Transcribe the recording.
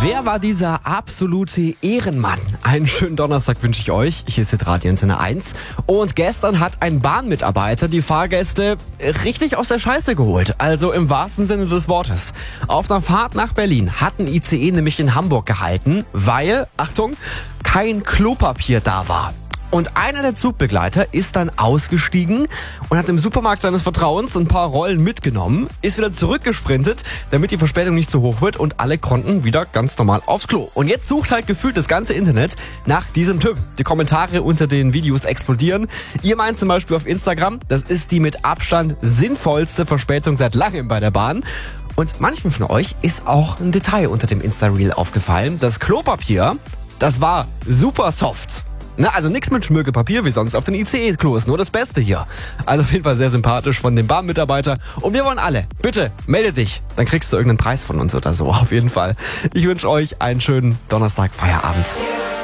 Wer war dieser absolute Ehrenmann? Einen schönen Donnerstag wünsche ich euch. Hier ist Radio Antenne 1. Und gestern hat ein Bahnmitarbeiter die Fahrgäste richtig aus der Scheiße geholt. Also im wahrsten Sinne des Wortes. Auf einer Fahrt nach Berlin hat ein ICE nämlich in Hamburg gehalten, weil, Achtung, kein Klopapier da war. Und einer der Zugbegleiter ist dann ausgestiegen und hat im Supermarkt seines Vertrauens ein paar Rollen mitgenommen, ist wieder zurückgesprintet, damit die Verspätung nicht zu hoch wird und alle konnten wieder ganz normal aufs Klo. Und jetzt sucht halt gefühlt das ganze Internet nach diesem Typ. Die Kommentare unter den Videos explodieren. Ihr meint zum Beispiel auf Instagram, das ist die mit Abstand sinnvollste Verspätung seit langem bei der Bahn. Und manchen von euch ist auch ein Detail unter dem Insta-Reel aufgefallen. Das Klopapier, das war super soft. Na, also nichts mit Schmirgelpapier wie sonst auf den ICE-Klos, nur das Beste hier. Also auf jeden Fall sehr sympathisch von dem Bahnmitarbeiter. Und wir wollen alle, bitte, melde dich. Dann kriegst du irgendeinen Preis von uns oder so, auf jeden Fall. Ich wünsche euch einen schönen Donnerstag, Feierabend.